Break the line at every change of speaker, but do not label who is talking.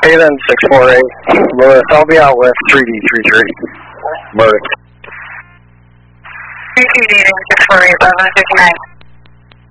Hayden 648. Lewis, I'll be out with 3D33. Murray.
3D 648, 1159.